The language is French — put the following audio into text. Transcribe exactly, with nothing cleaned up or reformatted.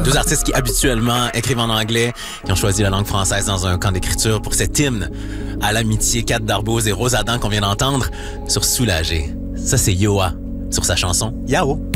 Deux artistes qui habituellement écrivent en anglais, qui ont choisi la langue française dans un camp d'écriture pour cet hymne à l'amitié. Kat Darboz et Rose Adam qu'on vient d'entendre sur Soulagé. Ça, c'est Yoa sur sa chanson Yao.